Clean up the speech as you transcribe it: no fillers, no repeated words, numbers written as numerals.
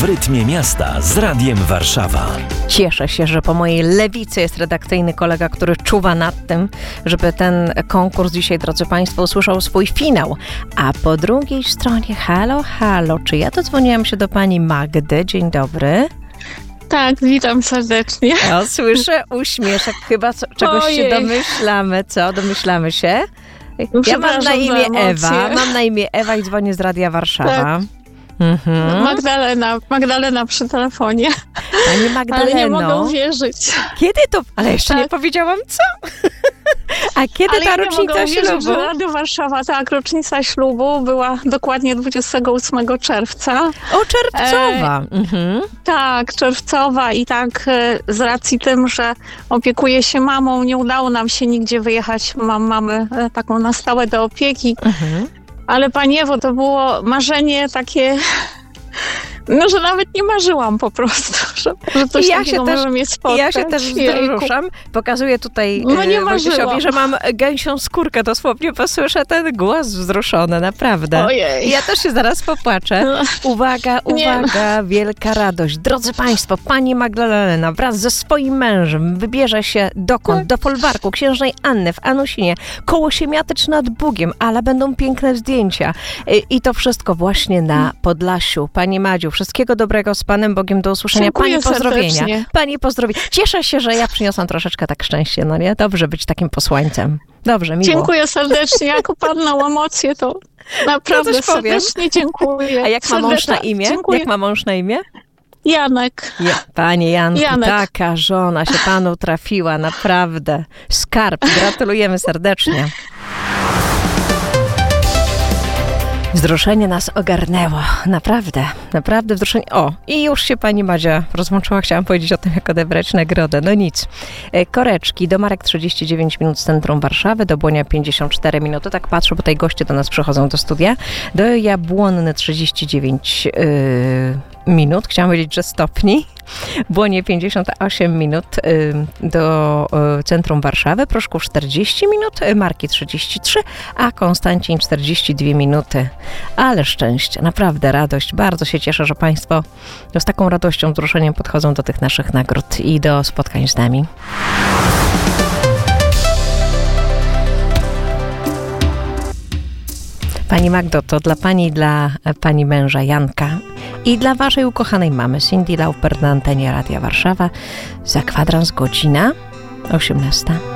rytmie miasta z Radiem Warszawa. Cieszę się, że po mojej lewicy jest redakcyjny kolega, który czuwa nad tym, żeby ten konkurs dzisiaj, drodzy Państwo, usłyszał swój finał. A po drugiej stronie, halo, czy ja dodzwoniłam się do pani Magdy? Dzień dobry. Tak, witam serdecznie. O, słyszę uśmieszek, chyba czegoś się domyślamy, co? Domyślamy się? Ja mam na imię Ewa i dzwonię z Radia Warszawa. Tak. Mhm. Magdalena przy telefonie. Pani Magdaleno. Ale nie mogę uwierzyć. Kiedy to? Ale jeszcze nie powiedziałam co. A kiedy ta rocznica ślubu? Że Radio Warszawa, tak, rocznica ślubu była dokładnie 28 czerwca. O, czerwcowa. Tak, czerwcowa i tak z racji tym, że opiekuję się mamą, nie udało nam się nigdzie wyjechać. Mam mamę taką na stałe do opieki. Ale Pani Ewo, to było marzenie takie, no, że nawet nie marzyłam po prostu, że coś takiego może mnie spotkać. Ja się też wzruszam. Pokazuję tutaj Wojciesiowi, że mam gęsią skórkę dosłownie, bo słyszę ten głos wzruszony, naprawdę. Ojej. Ja też się zaraz popłaczę. Uwaga, wielka radość. Drodzy Państwo, pani Magdalena wraz ze swoim mężem wybierze się dokąd? Do folwarku księżnej Anny w Anusinie, koło Siemiatycz nad Bugiem, ale będą piękne zdjęcia. I to wszystko właśnie na Podlasiu. Pani Madziu, wszystkiego dobrego, z Panem Bogiem, do usłyszenia. Dziękuję Pani pozdrowienia. serdecznie. Pani pozdrowienia. Cieszę się, że ja przyniosłam troszeczkę tak szczęście, no nie? Dobrze być takim posłańcem. Dobrze, miło. Dziękuję serdecznie. Jako padną emocje, to naprawdę serdecznie dziękuję. A jak ma mąż na imię? Dziękuję. Jak ma mąż na imię? Janek. Panie Janku, taka żona się Panu trafiła, naprawdę. Skarb. Gratulujemy serdecznie. Wzruszenie nas ogarnęło. Naprawdę wzruszenie. O, i już się pani Madzia rozłączyła. Chciałam powiedzieć o tym, jak odebrać nagrodę. No nic. Koreczki, do Marek 39 minut z centrum Warszawy, do Błonia 54 minuty. Tak patrzę, bo tutaj goście do nas przychodzą do studia. Do Jabłonny 39 minut. Chciałam powiedzieć, że stopni. Błonie 58 minut do centrum Warszawy, Proszków 40 minut, Marki 33, a Konstancin 42 minuty. Ale szczęście, naprawdę radość. Bardzo się cieszę, że Państwo z taką radością, wzruszeniem podchodzą do tych naszych nagród i do spotkań z nami. Pani Magdo, to dla Pani i dla Pani męża Janka i dla Waszej ukochanej mamy Cindy Lauper na antenie Radia Warszawa za kwadrans godzina 18.